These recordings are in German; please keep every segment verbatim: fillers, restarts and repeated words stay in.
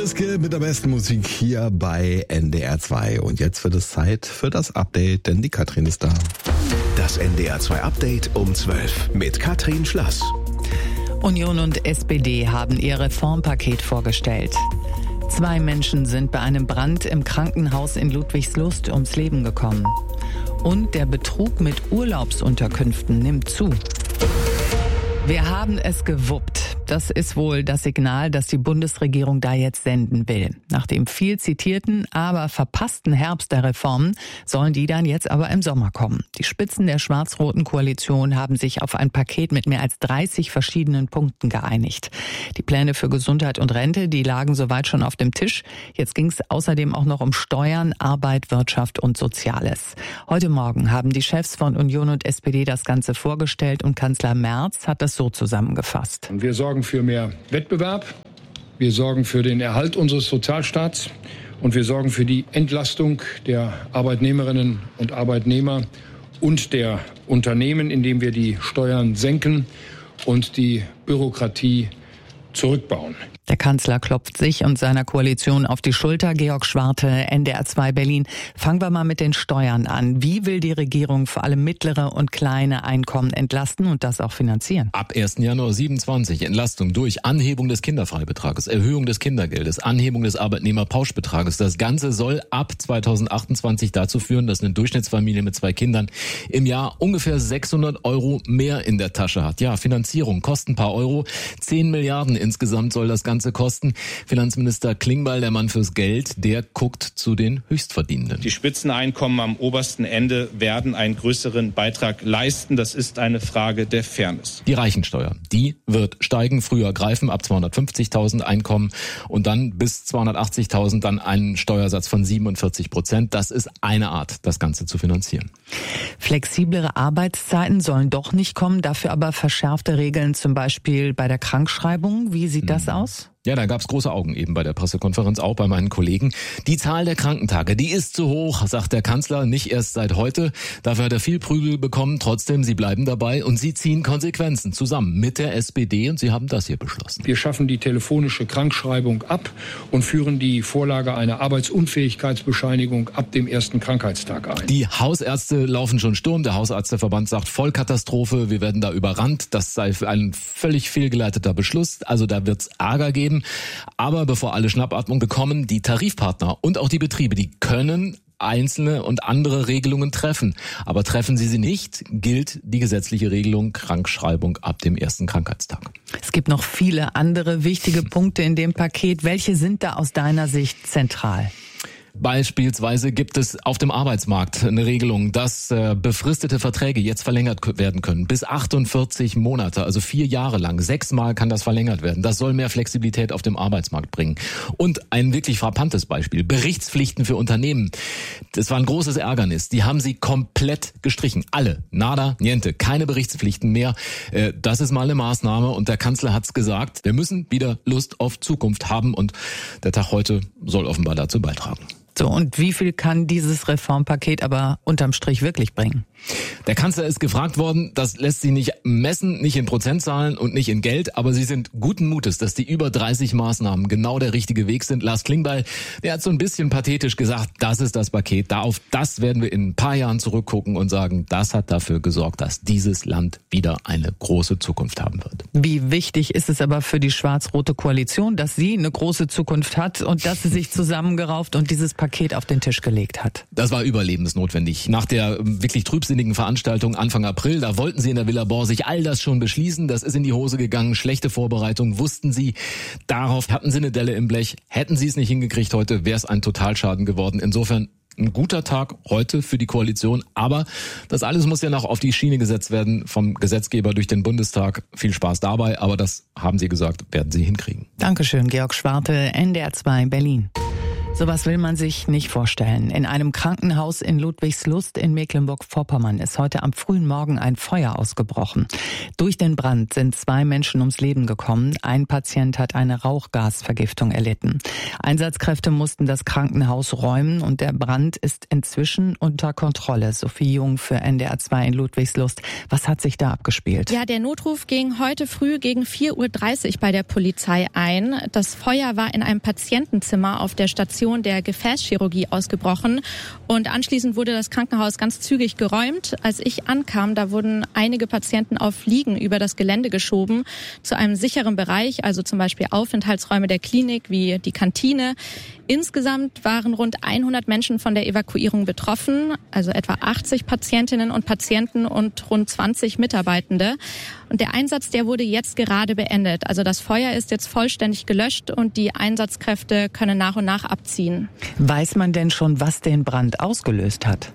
Liske mit der besten Musik hier bei N D R zwei. Und jetzt wird es Zeit für das Update, denn die Katrin ist da. Das N D R zwei Update um zwölf mit Katrin Schlass. Union und S P D haben ihr Reformpaket vorgestellt. Zwei Menschen sind bei einem Brand im Krankenhaus in Ludwigslust ums Leben gekommen. Und der Betrug mit Urlaubsunterkünften nimmt zu. Wir haben es gewuppt. Das ist wohl das Signal, das die Bundesregierung da jetzt senden will. Nach dem viel zitierten, aber verpassten Herbst der Reformen sollen die dann jetzt aber im Sommer kommen. Die Spitzen der schwarz-roten Koalition haben sich auf ein Paket mit mehr als dreißig verschiedenen Punkten geeinigt. Die Pläne für Gesundheit und Rente, die lagen soweit schon auf dem Tisch. Jetzt ging es außerdem auch noch um Steuern, Arbeit, Wirtschaft und Soziales. Heute Morgen haben die Chefs von Union und S P D das Ganze vorgestellt und Kanzler Merz hat das so zusammengefasst. Wir sorgen für mehr Wettbewerb, wir sorgen für den Erhalt unseres Sozialstaats und wir sorgen für die Entlastung der Arbeitnehmerinnen und Arbeitnehmer und der Unternehmen, indem wir die Steuern senken und die Bürokratie zurückbauen. Der Kanzler klopft sich und seiner Koalition auf die Schulter. Georg Schwarte, N D R zwei Berlin. Fangen wir mal mit den Steuern an. Wie will die Regierung vor allem mittlere und kleine Einkommen entlasten und das auch finanzieren? Ab ersten Januar siebenundzwanzig Entlastung durch Anhebung des Kinderfreibetrages, Erhöhung des Kindergeldes, Anhebung des Arbeitnehmerpauschbetrages. Das Ganze soll ab zweitausendachtundzwanzig dazu führen, dass eine Durchschnittsfamilie mit zwei Kindern im Jahr ungefähr sechshundert Euro mehr in der Tasche hat. Ja, Finanzierung kostet ein paar Euro. zehn Milliarden insgesamt soll das Ganze kosten. Finanzminister Klingbeil, der Mann fürs Geld, der guckt zu den Höchstverdienenden. Die Spitzeneinkommen am obersten Ende werden einen größeren Beitrag leisten. Das ist eine Frage der Fairness. Die Reichensteuer, die wird steigen, früher greifen ab zweihundertfünfzigtausend Einkommen und dann bis zweihundertachtzigtausend dann einen Steuersatz von siebenundvierzig Prozent. Das ist eine Art, das Ganze zu finanzieren. Flexiblere Arbeitszeiten sollen doch nicht kommen, dafür aber verschärfte Regeln, zum Beispiel bei der Krankschreibung. Wie sieht das aus? Ja, da gab's große Augen eben bei der Pressekonferenz, auch bei meinen Kollegen. Die Zahl der Krankentage, die ist zu hoch, sagt der Kanzler, nicht erst seit heute. Dafür hat er viel Prügel bekommen, trotzdem, sie bleiben dabei und sie ziehen Konsequenzen zusammen mit der S P D und sie haben das hier beschlossen. Wir schaffen die telefonische Krankschreibung ab und führen die Vorlage einer Arbeitsunfähigkeitsbescheinigung ab dem ersten Krankheitstag ein. Die Hausärzte laufen schon Sturm, der Hausärzteverband sagt Vollkatastrophe, wir werden da überrannt, das sei ein völlig fehlgeleiteter Beschluss, also da wird's Ärger geben. Aber bevor alle Schnappatmung bekommen, die Tarifpartner und auch die Betriebe, die können einzelne und andere Regelungen treffen. Aber treffen sie sie nicht, gilt die gesetzliche Regelung Krankschreibung ab dem ersten Krankheitstag. Es gibt noch viele andere wichtige Punkte in dem Paket. Welche sind da aus deiner Sicht zentral? Beispielsweise gibt es auf dem Arbeitsmarkt eine Regelung, dass äh, befristete Verträge jetzt verlängert werden können. Bis achtundvierzig Monate, also vier Jahre lang. Sechsmal kann das verlängert werden. Das soll mehr Flexibilität auf dem Arbeitsmarkt bringen. Und ein wirklich frappantes Beispiel. Berichtspflichten für Unternehmen. Das war ein großes Ärgernis. Die haben sie komplett gestrichen. Alle. Nada, niente. Keine Berichtspflichten mehr. Äh, das ist mal eine Maßnahme. Und der Kanzler hat's gesagt. Wir müssen wieder Lust auf Zukunft haben. Und der Tag heute soll offenbar dazu beitragen. So, und wie viel kann dieses Reformpaket aber unterm Strich wirklich bringen? Der Kanzler ist gefragt worden, das lässt sie nicht messen, nicht in Prozentzahlen und nicht in Geld, aber sie sind guten Mutes, dass die über dreißig Maßnahmen genau der richtige Weg sind. Lars Klingbeil, der hat so ein bisschen pathetisch gesagt, das ist das Paket, auf das werden wir in ein paar Jahren zurückgucken und sagen, das hat dafür gesorgt, dass dieses Land wieder eine große Zukunft haben wird. Wie wichtig ist es aber für die schwarz-rote Koalition, dass sie eine große Zukunft hat und dass sie sich zusammengerauft und dieses Paket auf den Tisch gelegt hat? Das war überlebensnotwendig. Nach der wirklich trübsinnigen Veranstaltung Anfang April, da wollten sie in der Villa Borsig all das schon beschließen. Das ist in die Hose gegangen. Schlechte Vorbereitung, wussten sie. Darauf hatten sie eine Delle im Blech. Hätten sie es nicht hingekriegt heute, wäre es ein Totalschaden geworden. Insofern ein guter Tag heute für die Koalition. Aber das alles muss ja noch auf die Schiene gesetzt werden vom Gesetzgeber durch den Bundestag. Viel Spaß dabei. Aber das haben sie gesagt, werden sie hinkriegen. Dankeschön, Georg Schwarte, N D R zwei Berlin. Sowas will man sich nicht vorstellen. In einem Krankenhaus in Ludwigslust in Mecklenburg-Vorpommern ist heute am frühen Morgen ein Feuer ausgebrochen. Durch den Brand sind zwei Menschen ums Leben gekommen. Ein Patient hat eine Rauchgasvergiftung erlitten. Einsatzkräfte mussten das Krankenhaus räumen und der Brand ist inzwischen unter Kontrolle. Sophie Jung für N D R zwei in Ludwigslust. Was hat sich da abgespielt? Ja, der Notruf ging heute früh gegen vier Uhr dreißig bei der Polizei ein. Das Feuer war in einem Patientenzimmer auf der Station der Gefäßchirurgie ausgebrochen und anschließend wurde das Krankenhaus ganz zügig geräumt. Als ich ankam, da wurden einige Patienten auf Liegen über das Gelände geschoben zu einem sicheren Bereich, also zum Beispiel Aufenthaltsräume der Klinik wie die Kantine. Insgesamt waren rund hundert Menschen von der Evakuierung betroffen, also etwa achtzig Patientinnen und Patienten und rund zwanzig Mitarbeitende. Und der Einsatz, der wurde jetzt gerade beendet. Also das Feuer ist jetzt vollständig gelöscht und die Einsatzkräfte können nach und nach abziehen. Weiß man denn schon, was den Brand ausgelöst hat?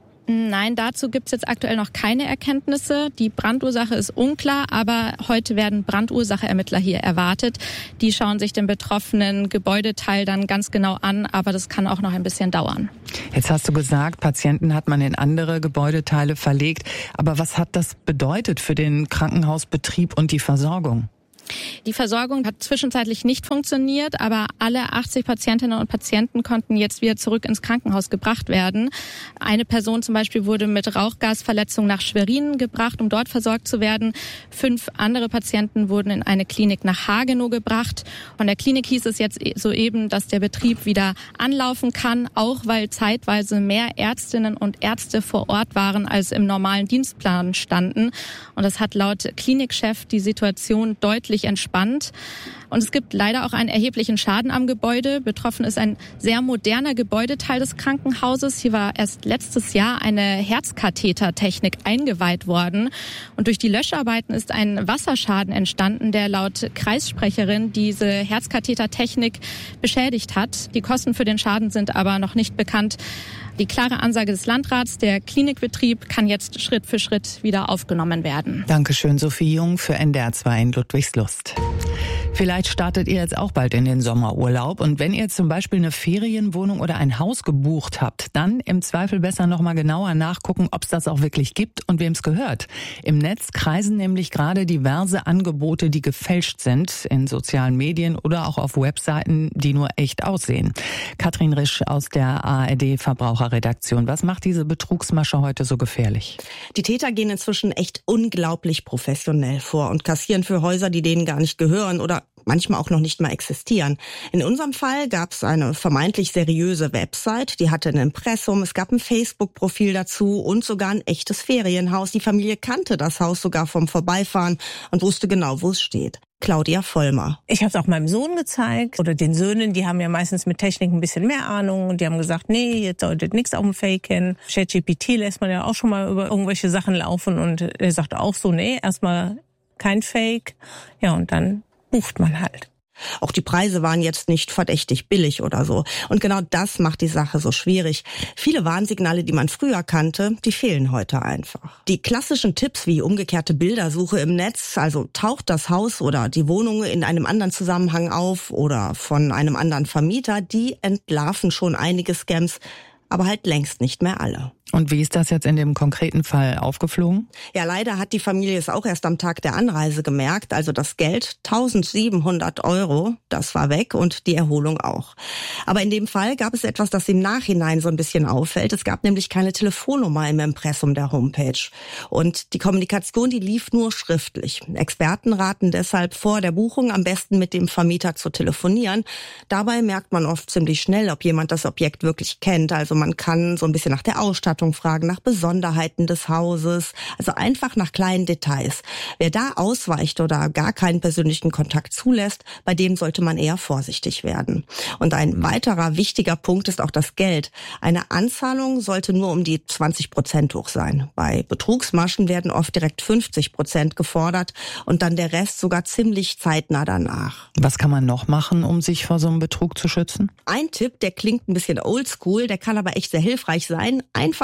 Nein, dazu gibt es jetzt aktuell noch keine Erkenntnisse. Die Brandursache ist unklar, aber heute werden Brandursacheermittler hier erwartet. Die schauen sich den betroffenen Gebäudeteil dann ganz genau an, aber das kann auch noch ein bisschen dauern. Jetzt hast du gesagt, Patienten hat man in andere Gebäudeteile verlegt. Aber was hat das bedeutet für den Krankenhausbetrieb und die Versorgung? Die Versorgung hat zwischenzeitlich nicht funktioniert, aber alle achtzig Patientinnen und Patienten konnten jetzt wieder zurück ins Krankenhaus gebracht werden. Eine Person zum Beispiel wurde mit Rauchgasverletzung nach Schwerin gebracht, um dort versorgt zu werden. Fünf andere Patienten wurden in eine Klinik nach Hagenow gebracht. Von der Klinik hieß es jetzt soeben, dass der Betrieb wieder anlaufen kann, auch weil zeitweise mehr Ärztinnen und Ärzte vor Ort waren, als im normalen Dienstplan standen. Und das hat laut Klinikchef die Situation deutlich entspannt. Und es gibt leider auch einen erheblichen Schaden am Gebäude. Betroffen ist ein sehr moderner Gebäudeteil des Krankenhauses. Hier war erst letztes Jahr eine Herzkathetertechnik eingeweiht worden. Und durch die Löscharbeiten ist ein Wasserschaden entstanden, der laut Kreissprecherin diese Herzkathetertechnik beschädigt hat. Die Kosten für den Schaden sind aber noch nicht bekannt. Die klare Ansage des Landrats, der Klinikbetrieb kann jetzt Schritt für Schritt wieder aufgenommen werden. Dankeschön, Sophie Jung für N D R zwei in Ludwigslust. Vielleicht startet ihr jetzt auch bald in den Sommerurlaub. Und wenn ihr zum Beispiel eine Ferienwohnung oder ein Haus gebucht habt, dann im Zweifel besser nochmal genauer nachgucken, ob es das auch wirklich gibt und wem es gehört. Im Netz kreisen nämlich gerade diverse Angebote, die gefälscht sind, in sozialen Medien oder auch auf Webseiten, die nur echt aussehen. Katrin Risch aus der A R D-Verbraucherredaktion. Was macht diese Betrugsmasche heute so gefährlich? Die Täter gehen inzwischen echt unglaublich professionell vor und kassieren für Häuser, die denen gar nicht gehören oder manchmal auch noch nicht mal existieren. In unserem Fall gab es eine vermeintlich seriöse Website, die hatte ein Impressum, es gab ein Facebook-Profil dazu und sogar ein echtes Ferienhaus. Die Familie kannte das Haus sogar vom Vorbeifahren und wusste genau, wo es steht. Claudia Vollmer. Ich habe es auch meinem Sohn gezeigt oder den Söhnen, die haben ja meistens mit Technik ein bisschen mehr Ahnung und die haben gesagt, nee, jetzt solltet nichts auf dem Fake hin. ChatGPT lässt man ja auch schon mal über irgendwelche Sachen laufen und er sagte auch so, nee, erstmal kein Fake. Ja, und dann bucht man halt. Auch die Preise waren jetzt nicht verdächtig billig oder so. Und genau das macht die Sache so schwierig. Viele Warnsignale, die man früher kannte, die fehlen heute einfach. Die klassischen Tipps wie umgekehrte Bildersuche im Netz, also taucht das Haus oder die Wohnung in einem anderen Zusammenhang auf oder von einem anderen Vermieter, die entlarven schon einige Scams, aber halt längst nicht mehr alle. Und wie ist das jetzt in dem konkreten Fall aufgeflogen? Ja, leider hat die Familie es auch erst am Tag der Anreise gemerkt. Also das Geld, tausendsiebenhundert Euro, das war weg und die Erholung auch. Aber in dem Fall gab es etwas, das im Nachhinein so ein bisschen auffällt. Es gab nämlich keine Telefonnummer im Impressum der Homepage. Und die Kommunikation, die lief nur schriftlich. Experten raten deshalb vor der Buchung am besten mit dem Vermieter zu telefonieren. Dabei merkt man oft ziemlich schnell, ob jemand das Objekt wirklich kennt. Also man kann so ein bisschen nach der Ausstattung fragen, nach Besonderheiten des Hauses, also einfach nach kleinen Details. Wer da ausweicht oder gar keinen persönlichen Kontakt zulässt, bei dem sollte man eher vorsichtig werden. Und ein weiterer wichtiger Punkt ist auch das Geld. Eine Anzahlung sollte nur um die zwanzig Prozent hoch sein. Bei Betrugsmaschen werden oft direkt fünfzig Prozent gefordert und dann der Rest sogar ziemlich zeitnah danach. Was kann man noch machen, um sich vor so einem Betrug zu schützen? Ein Tipp, der klingt ein bisschen oldschool, der kann aber echt sehr hilfreich sein. Einfach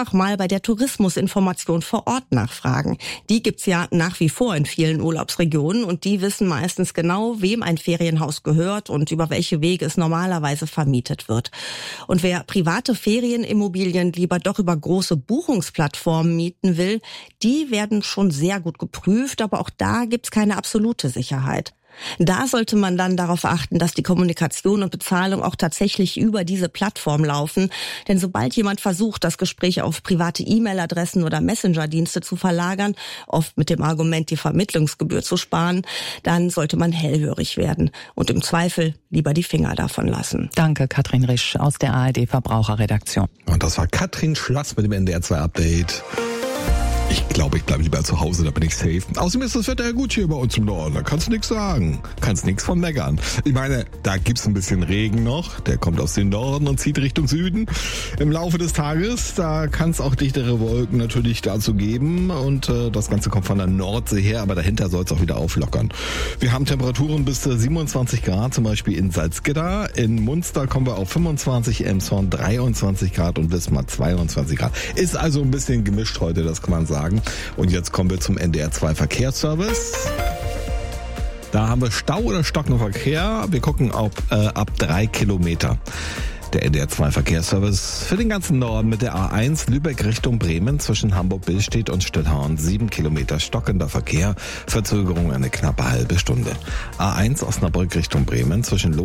einfach mal bei der Tourismusinformation vor Ort nachfragen. Die gibt's ja nach wie vor in vielen Urlaubsregionen und die wissen meistens genau, wem ein Ferienhaus gehört und über welche Wege es normalerweise vermietet wird. Und wer private Ferienimmobilien lieber doch über große Buchungsplattformen mieten will, die werden schon sehr gut geprüft, aber auch da gibt's keine absolute Sicherheit. Da sollte man dann darauf achten, dass die Kommunikation und Bezahlung auch tatsächlich über diese Plattform laufen. Denn sobald jemand versucht, das Gespräch auf private E-Mail-Adressen oder Messenger-Dienste zu verlagern, oft mit dem Argument, die Vermittlungsgebühr zu sparen, dann sollte man hellhörig werden und im Zweifel lieber die Finger davon lassen. Danke, Katrin Risch aus der A R D Verbraucherredaktion. Und das war Katrin Schlass mit dem N D R zwei Update. Ich glaube, ich bleibe lieber zu Hause, da bin ich safe. Außerdem ist das Wetter ja gut hier bei uns im Norden, da kannst du nichts sagen. Kannst nichts von meckern. Ich meine, da gibt's ein bisschen Regen noch, der kommt aus dem Norden und zieht Richtung Süden. Im Laufe des Tages, da kann es auch dichtere Wolken natürlich dazu geben und äh, das Ganze kommt von der Nordsee her, aber dahinter soll es auch wieder auflockern. Wir haben Temperaturen bis zu siebenundzwanzig Grad, zum Beispiel in Salzgitter. In Munster kommen wir auf fünfundzwanzig, Elmshorn dreiundzwanzig Grad und Wismar zweiundzwanzig Grad. Ist also ein bisschen gemischt heute, das kann man sagen. Und jetzt kommen wir zum N D R zwei Verkehrsservice. Da haben wir Stau oder stockenden Verkehr. Wir gucken ob, äh, ab drei Kilometer. Der N D R zwei Verkehrsservice für den ganzen Norden mit der A eins Lübeck Richtung Bremen zwischen Hamburg-Billstedt und Stillhorn. Sieben Kilometer stockender Verkehr. Verzögerung eine knappe halbe Stunde. A eins Osnabrück Richtung Bremen zwischen